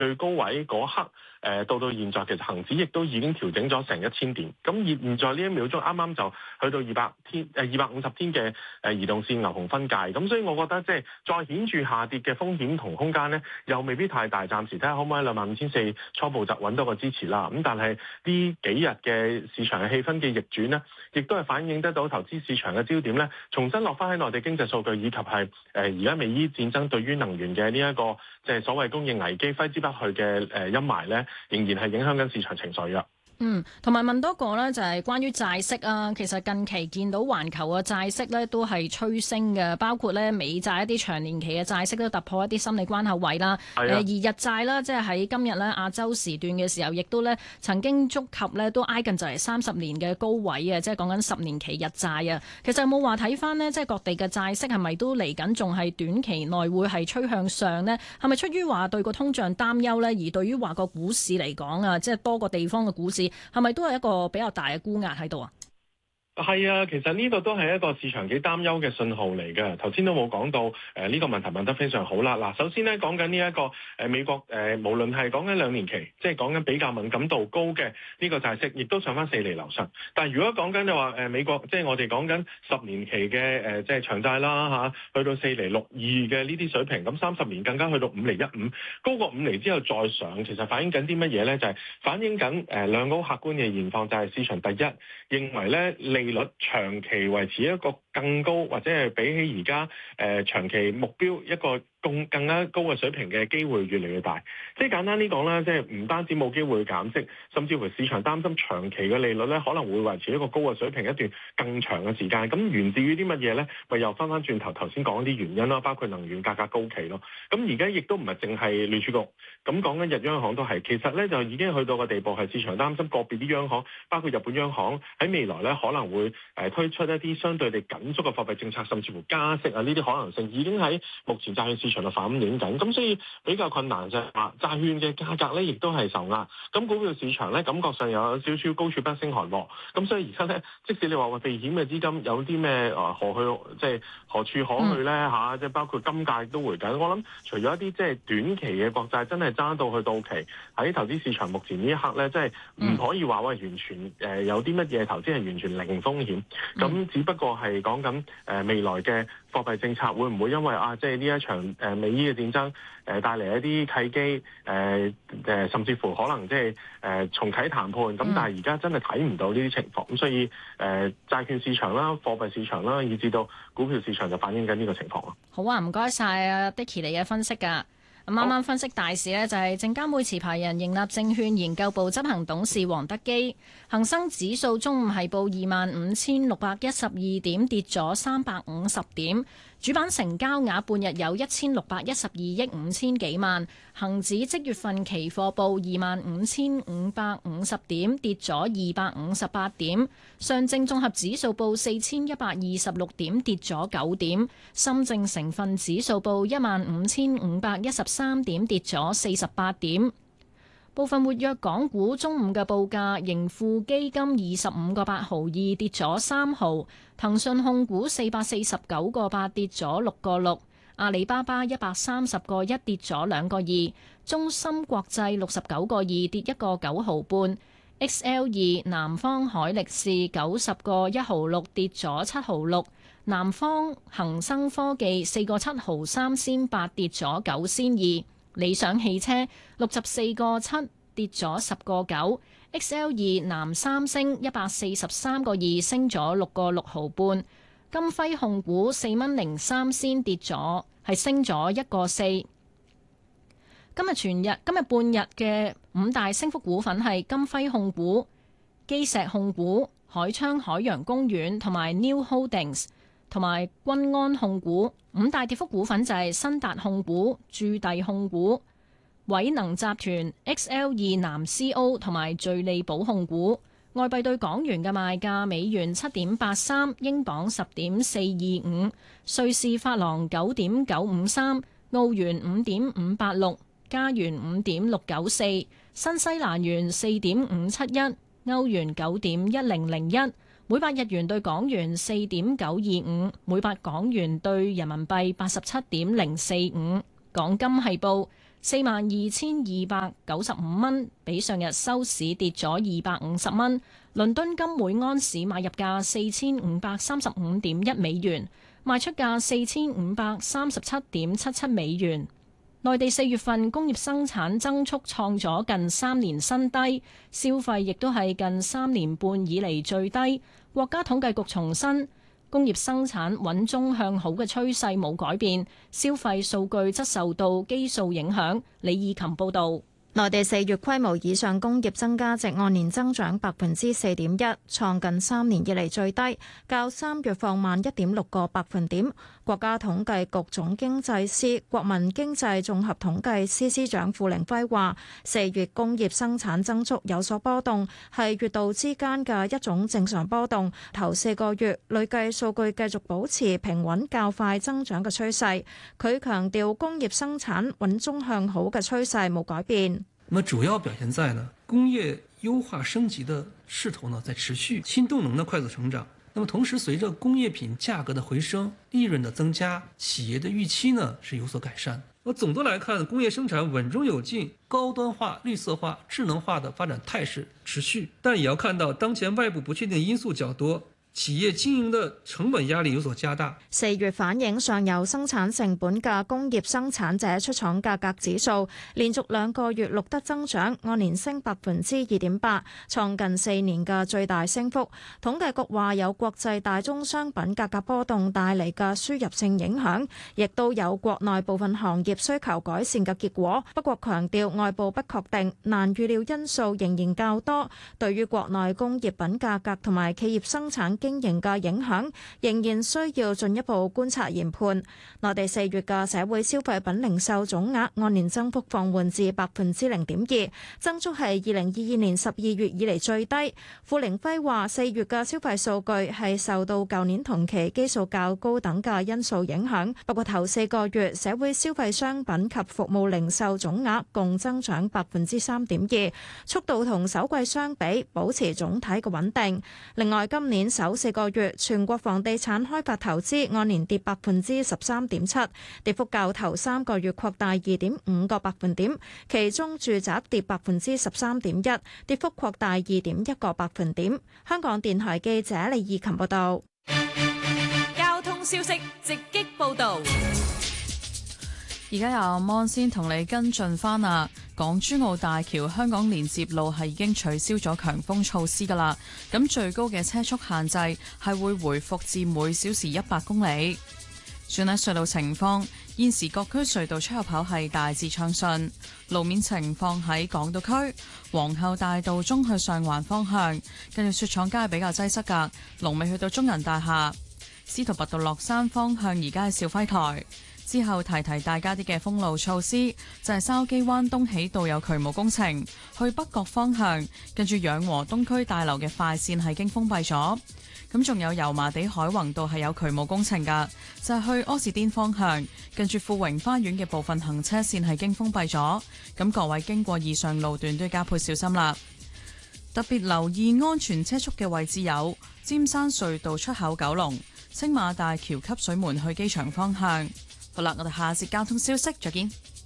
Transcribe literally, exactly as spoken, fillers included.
最高位嗰刻，誒、呃、到到現在其實恒指亦都已經調整咗成一千點。咁而現在呢一秒鐘啱啱就去到二百天誒二百五十天嘅誒移動線牛熊分界。咁所以我覺得即係再顯著下跌嘅風險同空間咧，又未必太大。暫時睇下可唔可以兩萬五千四初步就揾到個支持啦。咁但係呢幾日嘅市場嘅氣氛嘅逆轉咧，亦都係反映得到投資市場嘅焦點咧，重新落翻喺內地經濟數據以及係誒而家美伊戰爭對於能源嘅呢一個即係所謂供應危機揮之不去嘅誒陰霾咧，仍然係影響緊市場情緒嘅。 嗯，同埋問多個呢，就係關於債息啊。其實近期見到環球嘅債息呢都係趨升嘅，包括呢美債一啲長年期嘅債息都突破一啲心理關口位啦。誒、啊、而日債啦，即係喺今日呢亞洲時段嘅時候，亦都呢曾經觸及呢都挨近就係三十年嘅高位啊，即係講緊十年期日債啊。其實有冇話睇翻呢？即係各地嘅債息係咪都嚟緊仲係短期內會係趨向上呢？係咪出於話對個通脹擔憂呢？而對於話個股市嚟講啊，即係多個地方嘅股市，係咪都係一個比較大嘅沽壓喺度啊？ 係啊，其實呢個都係一個市場幾擔憂嘅信號嚟嘅。頭先都冇講到誒呢、呃這個問題問得非常好啦。嗱，首先咧講緊呢一個誒、呃、美國誒、呃，無論係講緊兩年期，即係講緊比較敏感度高嘅呢個債息，亦都上翻四厘樓上。但係如果講緊就話誒美國，即係我哋講緊十年期嘅誒、呃、即係長債啦嚇、啊，去到四厘六二嘅呢啲水平，咁三十年更加去到五厘一五，高過五厘之後再上，其實反映緊啲乜嘢咧？就係、是、反映緊誒、呃、兩個好客觀嘅現況，就係、是、市場第一認為咧利率長期維持一個更高，或者係比起而家誒長期目標一個更更加高嘅水平嘅機會越嚟越大。即係簡單啲講啦，即係唔單止冇機會減息，甚至乎市場擔心長期嘅利率咧可能會維持一個高嘅水平一段更長嘅時間。咁源自於啲乜嘢咧？咪又翻翻轉頭頭先講啲原因啦，包括能源價格高企咯。咁而家亦都唔係淨係聯儲局，咁講緊日央行都係。其實咧就已經去到個地步係市場擔心個別啲央行，包括日本央行喺未來咧可能會誒推出一啲相對地緊縮嘅貨幣政策，甚至乎加息啊，呢啲可能性已經喺目前債券市場度反映緊。咁所以比較困難就係話債券嘅價格咧，亦都係受壓。咁股票市場咧感覺上有少少高處不勝寒落。咁所以而家咧，即使你話話避險嘅資金有啲咩誒何去，即係何處可去咧嚇？即係、嗯、包括金價都回緊。我諗除咗一啲即係短期嘅國債真係揸到去到期，喺投資市場目前呢一刻咧，即係唔可以話喂完全誒有啲乜嘢投資係完全零風險。咁、嗯、只不過係講緊誒未來嘅貨幣政策會唔會因為啊即係呢一場誒美伊嘅戰爭誒帶嚟一啲契機誒誒、呃、甚至乎可能即係誒重啟談判。咁、嗯、但係而家真係睇唔到呢啲情況。咁所以誒、呃、債券市場啦、貨幣市場啦，以至到股票市場就反映緊呢個情況咯。 好啊，唔該晒啊 Dicky 你嘅分析㗎。咁啱啱分析大市呢，就係證監會持牌人盈立證券研究部執行董事黃德基。恒生指數中午係報二萬五千六百一十二點，跌咗三百五十點。主板成交額半日有一千六百一十二億五千幾萬。恒指即月份期貨報二萬五千五百五十點，跌咗二百五十八點。上證綜合指數報四千一百二十六點，跌咗九點。深證成分指數報一萬五千五百一十三點，跌咗四十八點。部分活躍港股中午嘅報價，盈富基金二十五個八毫二跌咗三毫，騰訊控股四百四十九個八跌咗六個六，阿里巴巴一百三十個一跌咗兩個二，中芯國際六十九個二跌一個九毫半，X L 二南方海力士九十個一毫六跌咗七毫六，南方恒生科技四個七毫三仙八跌咗九仙二。理想汽車六十四個七跌咗十個九 ，X L 二南三星一百四十三個二升咗六個六毫半，金輝控股四蚊零三仙跌咗係升咗一個四。今日全日今日半日嘅五大升幅股份係金輝控股、基石控股、海昌海洋公園同埋 New Holdings。同埋君安控股。五大跌幅股份就係新達控股、駐地控股、偉能集團、X L 二南 C O 同埋聚利寶控股。外幣對港元嘅賣價：美元七點八三，英鎊十點四二五，瑞士法郎九點九五三，澳元五點五八六，加元五點六九四，新西蘭元四點五七一，歐元九點一零零一。每百日元對港元四點九二五，每百港元對人民幣八十七點零四五。港金係報四萬二千二百九十五蚊，比上日收市跌咗二百五十蚊。倫敦金每安士買入價四千五百三十五點一美元，賣出價四千五百三十七點七七美元。內地四月份工業生產增速創咗近三年新低，消費亦都係近三年半以嚟最低。國家統計局重申，工業生產穩中向好嘅趨勢冇改變，消費數據則受到基數影響。李義琴報導。 內地四月規模以上工業增加值按年增長百分之四點一，創近三年以嚟最低，較三月放慢一點六個百分點。國家統計局總經濟司、國民經濟綜合統計司司長傅凌輝話：四月工業生產增速有所波動，係月度之間嘅一種正常波動。頭四個月累計數據繼續保持平穩較快增長嘅趨勢。佢強調工業生產穩中向好嘅趨勢冇改變。 那麼主要表現在呢，工業優化升級的勢頭呢在持續，新動能的快速成長。那麼同時，隨着工業品價格的回升，利潤的增加，企業的預期呢是有所改善。而總的來看，工業生產穩中有進，高端化、綠色化、智能化的發展態勢持續。但也要看到，當前外部不確定因素較多，企業經營的成本壓力有所加大。 四月反映上游生產成本嘅工業生產者出廠價格指數連續兩個月錄得增長，按年升百分之二點八，創近四年嘅最大升幅。統計局話有國際大宗商品價格波動帶嚟嘅輸入性影響，亦都有國內部分行業需求改善嘅結果。不過強調外部不確定、難預料因素仍然較多，對於國內工業品價格同埋企業生產經營嘅影響仍然需要進一步觀察研判。內地四月嘅社會消費品零售總額按年增幅放緩至百分之零點二，增速係二零二二年十二月以嚟最低。傅凌輝話：四月嘅消費數據係受到舊年同期基數較高等嘅因素影響，不過頭四個月社會消費商品及服務零售總額共增長百分之三點二，速度同首季相比保持總體嘅穩定。另外，今年首四個月全國房地產開發投資按年跌百分之十三點七，跌幅較頭三個月擴大二點五個百分點，其中住宅跌百分之十三點一，跌幅擴大二點一個百分點。香港電台記者李義琴報道。 交通消息直擊報道。 而家由芒先同你跟進翻啊，港珠澳大橋香港連接路係已經取消咗強風措施噶啦，咁最高嘅車速限制係會回復至每小時一百公里。轉睇隧道情況，現時各區隧道出入口係大致暢順。路面情況喺港島區皇后大道中去上環方向，跟住雪廠街比較擠塞噶，龍尾去到中銀大廈。司徒拔道落山方向而家係肇輝台。之後提提大家啲嘅封路措施，就係筲箕灣東起道有渠務工程，去北角方向，跟住養和東區大樓嘅快線係經封閉咗。咁仲有油麻地海泓道係有渠務工程㗎，就係去柯士甸方向，跟住富榮花園嘅部分行車線係經封閉咗。咁各位經過以上路段都要加倍小心啦。特別留意安全車速嘅位置有尖山隧道出口九龍、青馬大橋汲水門去機場方向。好啦，我哋下節交通消息再見。